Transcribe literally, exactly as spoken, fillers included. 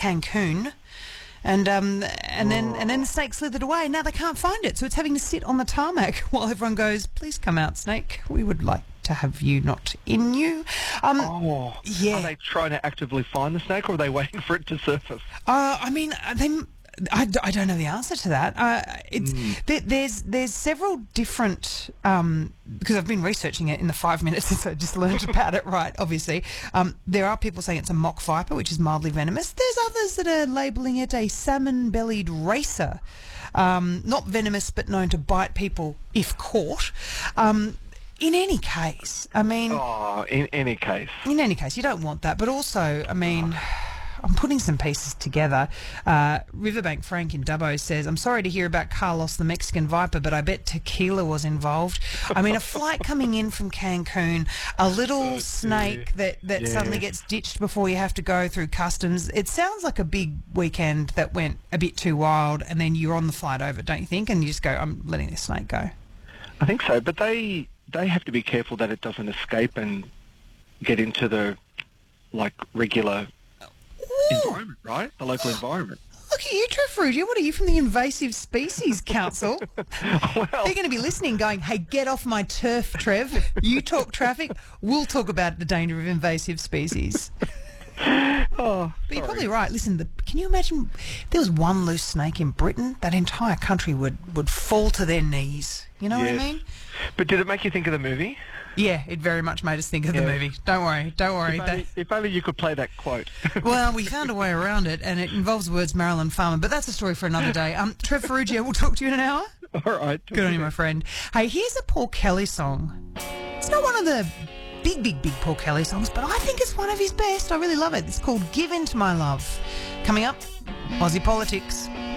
Cancun. And um, and then and then the snake slithered away. Now they can't find it, so it's having to sit on the tarmac while everyone goes, "Please come out, snake. We would like to have you not in you." Um, Oh, yeah. Are they trying to actively find the snake, or are they waiting for it to surface? Uh, I mean, they. I, I don't know the answer to that. Uh, it's Mm. there, there's there's several different um, because I've been researching it in the five minutes since I just learned about it. Right, obviously, um, there are people saying it's a mock viper, which is mildly venomous. There's others that are labelling it a salmon-bellied racer, um, not venomous but known to bite people if caught. Um, in any case, I mean, Oh, in any case. in any case, you don't want that. But also, I mean. I'm putting some pieces together. Uh, Riverbank Frank in Dubbo says, "I'm sorry to hear about Carlos the Mexican Viper, but I bet tequila was involved." I mean, a flight coming in from Cancun, a little Oh, snake that, that Yeah. suddenly gets ditched before you have to go through customs. It sounds like a big weekend that went a bit too wild, and then you're on the flight over, don't you think? And you just go, "I'm letting this snake go." I think so, but they they have to be careful that it doesn't escape and get into the like regular environment, right? The local environment. Look at you, Trev Ferrugia. What are you from the Invasive Species Council? Well, They're going to be listening going, "Hey, get off my turf, Trev. You talk traffic, we'll talk about the danger of invasive species." oh, But you're sorry. probably right. Listen, the, can you imagine if there was one loose snake in Britain? That entire country would, would fall to their knees. You know Yes. what I mean? But did it make you think of the movie? Yeah, it very much made us think of the Yeah. movie. Don't worry, don't worry. If That- only, if only you could play that quote. Well, we found a way around it, and it involves the words Marilyn Farmer, but that's a story for another day. Um, Trev Ferrugia, we'll talk to you in an hour. All right. Good on you, my friend. Hey, here's a Paul Kelly song. It's not one of the big, big, big Paul Kelly songs, but I think it's one of his best. I really love it. It's called Give In To My Love. Coming up, Aussie Politics.